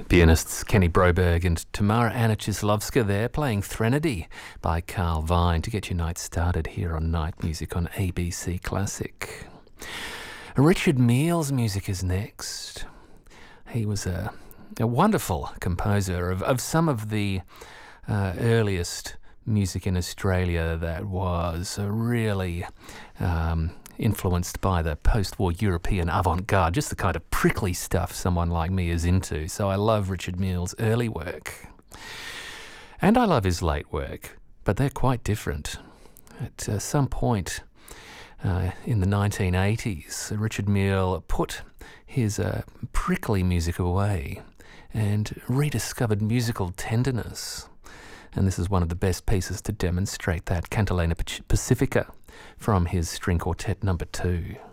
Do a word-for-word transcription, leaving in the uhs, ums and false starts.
Pianists Kenny Broberg and Tamara Anna Chislovska there playing Threnody by Carl Vine to get your night started here on Night Music on A B C Classic. Richard Meals' music is next. He was a, a wonderful composer of, of some of the uh, earliest music in Australia that was uh, really um, influenced by the post-war European avant-garde, just the kind of prickly stuff someone like me is into. So I love Richard Meals' early work. And I love his late work, but they're quite different. At uh, some point uh, in the nineteen eighties, Richard Mille put his uh, prickly music away and rediscovered musical tenderness. And this is one of the best pieces to demonstrate that, Cantilena Pacifica, from his string quartet number two.